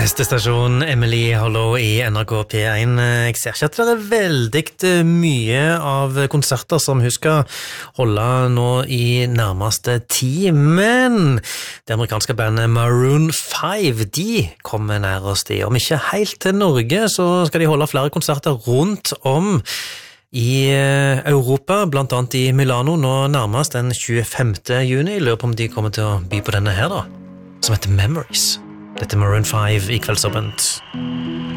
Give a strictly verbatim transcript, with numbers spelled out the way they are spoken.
Beste stasjon, Emily Hollow i N R K P one. Jeg ser ikke at det er veldig mye av konserter som hun skal holde nå i nærmeste tid, men det amerikanske bandet Maroon five, de kommer nær oss de. Om ikke helt til Norge, så skal de holde flere konserter rundt om i Europa, blant annet i Milano, nå nærmest den tjuefemte juni. Jeg lurer på om de kommer til å by på denne her da, som heter Memories. Dette er Maroon five i Kveldsåpent.